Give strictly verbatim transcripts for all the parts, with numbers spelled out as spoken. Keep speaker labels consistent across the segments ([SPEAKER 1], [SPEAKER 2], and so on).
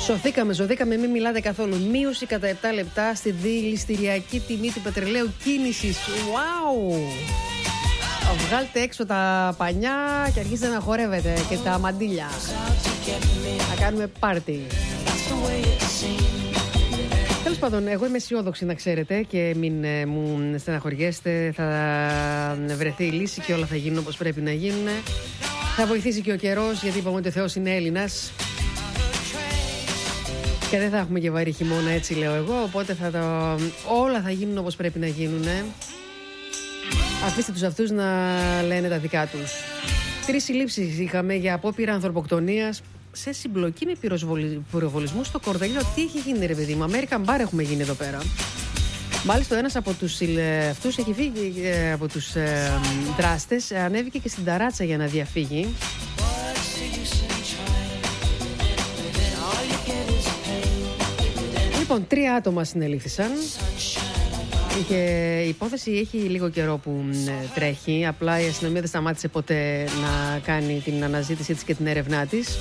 [SPEAKER 1] Σωθήκαμε, ζωθήκαμε, μην μιλάτε καθόλου. Μείωση κατά επτά λεπτά στη δηληστηριακή τιμή του πετρελαίου κίνησης. Wow! Βγάλτε έξω τα πανιά και αρχίστε να χορεύετε και τα μαντίλια. Να κάνουμε πάρτι. Τέλος πάντων, εγώ είμαι αισιόδοξη να ξέρετε και μην ε, μου στεναχωριέστε. Θα βρεθεί η λύση και όλα θα γίνουν όπως πρέπει να γίνουν. Θα βοηθήσει και ο καιρός, γιατί είπαμε ότι ο Θεός είναι Έλληνας. Και δεν θα έχουμε και βαρύ χειμώνα, έτσι λέω εγώ. Οπότε θα το... όλα θα γίνουν όπως πρέπει να γίνουν. Αφήστε τους αυτούς να λένε τα δικά τους. Τρεις συλλήψεις είχαμε για απόπειρα ανθρωποκτονίας σε συμπλοκή με πυροβολισμού στο Κορδελιό. Τι έχει γίνει, ρε παιδί μου? American Bar έχουμε γίνει εδώ πέρα. Μάλιστα, ένας από τους αυτούς έχει φύγει από τους ε, δράστες, ανέβηκε και στην ταράτσα για να διαφύγει. Λοιπόν, τρία άτομα συνελήφθησαν. Και η υπόθεση έχει λίγο καιρό που τρέχει. Απλά η αστυνομία δεν σταμάτησε ποτέ να κάνει την αναζήτησή της και την έρευνά της.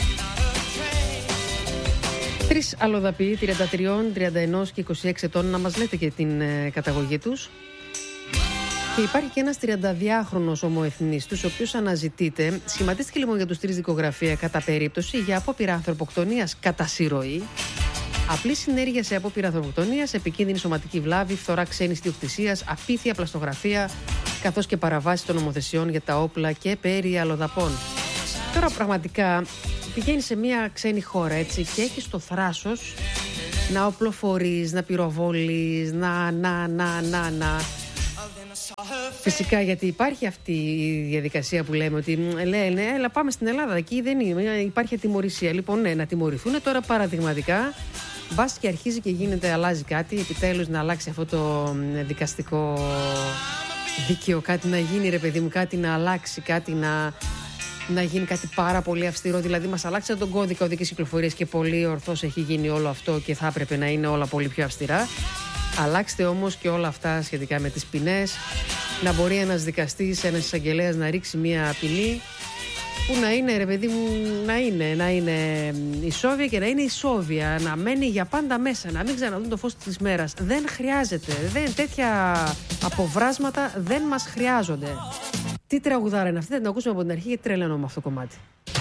[SPEAKER 1] Τρεις αλλοδαποί, τριάντα τρία, τριάντα ένα και είκοσι έξι ετών, να μας λέτε και την ε, καταγωγή τους. Και υπάρχει και ένας τριανταδυάχρονος ομοεθνίστους, ο οποίος αναζητείται. Σχηματίστηκε λοιπόν για τους τρεις δικογραφία κατά περίπτωση για απόπειρα ανθρωποκτονίας κατά συρροή, απλή συνέργεια σε απόπειρα ανθρωποκτονίας, επικίνδυνη σωματική βλάβη, φθορά ξένης ιδιοκτησίας, απίθεια, πλαστογραφία, καθώς και παραβάση των νομοθεσιών για τα όπλα και περί αλλοδαπών. Τώρα πραγματικά πηγαίνει σε μια ξένη χώρα, έτσι, και έχεις το θράσος να οπλοφορείς, να πυροβολείς, να, να, να, να, να. Φυσικά, γιατί υπάρχει αυτή η διαδικασία που λέμε ότι λένε, έλα πάμε στην Ελλάδα, εκεί δεν είναι, υπάρχει ατιμωρησία. Λοιπόν, ναι, να τιμωρηθούν τώρα παραδειγματικά. Μπας και αρχίζει και γίνεται, αλλάζει κάτι, επιτέλους να αλλάξει αυτό το δικαστικό δίκαιο, κάτι να γίνει, ρε παιδί μου, κάτι να αλλάξει, κάτι να, να γίνει κάτι πάρα πολύ αυστηρό. Δηλαδή μας αλλάξαν τον κώδικα οδικής κυκλοφορίας και πολύ ορθώς έχει γίνει όλο αυτό και θα έπρεπε να είναι όλα πολύ πιο αυστηρά. Αλλάξτε όμως και όλα αυτά σχετικά με τις ποινές, να μπορεί ένας δικαστής, ένας εισαγγελέας να ρίξει μια ποινή που να είναι, ρε παιδί μου, να είναι, να είναι ισόβια και να είναι ισόβια, να μένει για πάντα μέσα, να μην ξαναδούν το φως της μέρας. Δεν χρειάζεται, δεν, τέτοια αποβράσματα δεν μας χρειάζονται. Τι τραγουδάρα είναι αυτή, θα την ακούσουμε από την αρχή γιατί τρελαίνω με αυτό το κομμάτι.